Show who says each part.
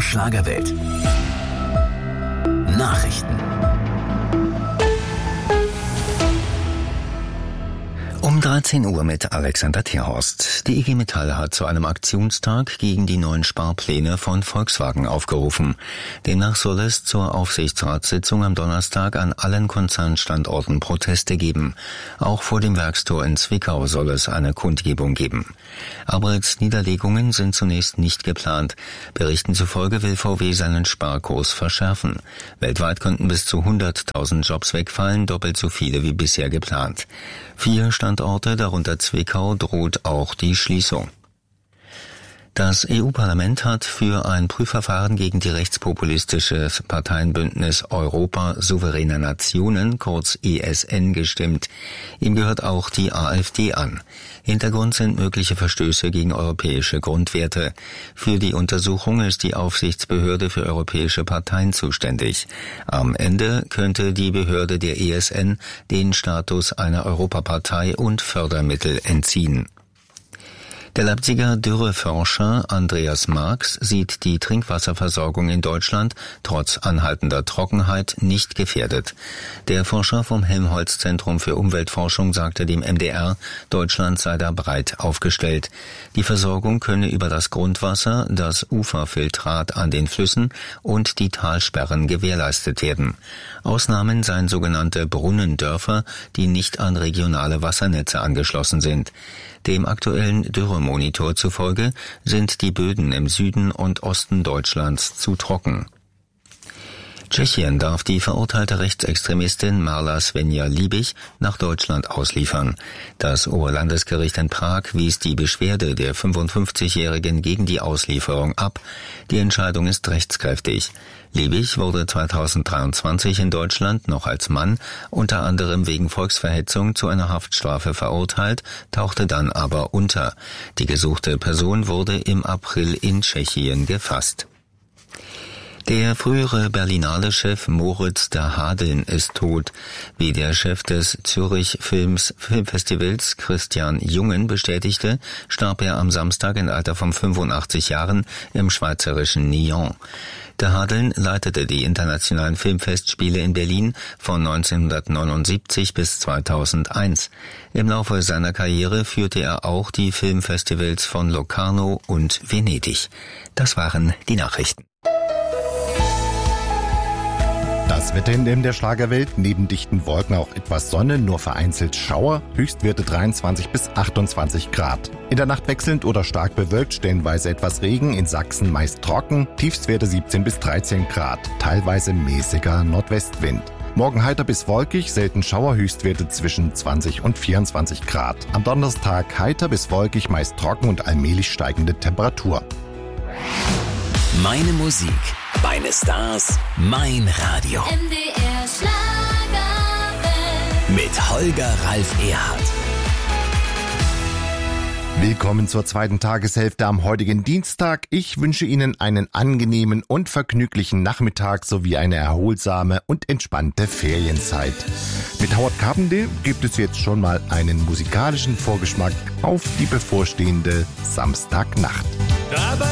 Speaker 1: Schlagerwelt. Nachrichten. Um 13 Uhr mit Alexander Tierhorst. Die IG Metall hat zu einem Aktionstag gegen die neuen Sparpläne von Volkswagen aufgerufen. Demnach soll es zur Aufsichtsratssitzung am Donnerstag an allen Konzernstandorten Proteste geben. Auch vor dem Werkstor in Zwickau soll es eine Kundgebung geben. Arbeitsniederlegungen sind zunächst nicht geplant. Berichten zufolge will VW seinen Sparkurs verschärfen. Weltweit könnten bis zu 100.000 Jobs wegfallen, doppelt so viele wie bisher geplant. 4 Standorte, darunter Zwickau, droht auch die Schließung. Das EU-Parlament hat für ein Prüfverfahren gegen die rechtspopulistische Parteienbündnis Europa souveräner Nationen, kurz ESN, gestimmt. Ihm gehört auch die AfD an. Hintergrund sind mögliche Verstöße gegen europäische Grundwerte. Für die Untersuchung ist die Aufsichtsbehörde für europäische Parteien zuständig. Am Ende könnte die Behörde der ESN den Status einer Europapartei und Fördermittel entziehen. Der Leipziger Dürreforscher Andreas Marx sieht die Trinkwasserversorgung in Deutschland trotz anhaltender Trockenheit nicht gefährdet. Der Forscher vom Helmholtz-Zentrum für Umweltforschung sagte dem MDR, Deutschland sei da breit aufgestellt. Die Versorgung könne über das Grundwasser, das Uferfiltrat an den Flüssen und die Talsperren gewährleistet werden. Ausnahmen seien sogenannte Brunnendörfer, die nicht an regionale Wassernetze angeschlossen sind. Dem aktuellen Dürremonitor zufolge sind die Böden im Süden und Osten Deutschlands zu trocken. Tschechien darf die verurteilte Rechtsextremistin Marla Svenja-Liebig nach Deutschland ausliefern. Das Oberlandesgericht in Prag wies die Beschwerde der 55-Jährigen gegen die Auslieferung ab. Die Entscheidung ist rechtskräftig. Liebig wurde 2023 in Deutschland noch als Mann, unter anderem wegen Volksverhetzung, zu einer Haftstrafe verurteilt, tauchte dann aber unter. Die gesuchte Person wurde im April in Tschechien gefasst. Der frühere Berlinale-Chef Moritz de Hadeln ist tot. Wie der Chef des Zürich Filmfestivals Christian Jungen bestätigte, starb er am Samstag im Alter von 85 Jahren im schweizerischen Nyon. De Hadeln leitete die internationalen Filmfestspiele in Berlin von 1979 bis 2001. Im Laufe seiner Karriere führte er auch die Filmfestivals von Locarno und Venedig. Das waren die Nachrichten.
Speaker 2: Das Wetter in der Schlagerwelt, neben dichten Wolken auch etwas Sonne, nur vereinzelt Schauer, Höchstwerte 23 bis 28 Grad. In der Nacht wechselnd oder stark bewölkt, stellenweise etwas Regen, in Sachsen meist trocken, Tiefstwerte 17 bis 13 Grad, teilweise mäßiger Nordwestwind. Morgen heiter bis wolkig, selten Schauer, Höchstwerte zwischen 20 und 24 Grad. Am Donnerstag heiter bis wolkig, meist trocken und allmählich steigende Temperatur.
Speaker 1: Meine Musik, meine Stars, mein Radio.
Speaker 3: MDR Schlagerwelt.
Speaker 1: Mit Holger Ralf Erhardt.
Speaker 2: Willkommen zur zweiten Tageshälfte am heutigen Dienstag. Ich wünsche Ihnen einen angenehmen und vergnüglichen Nachmittag sowie eine erholsame und entspannte Ferienzeit. Mit Howard Carpendale gibt es jetzt schon mal einen musikalischen Vorgeschmack auf die bevorstehende Samstagnacht.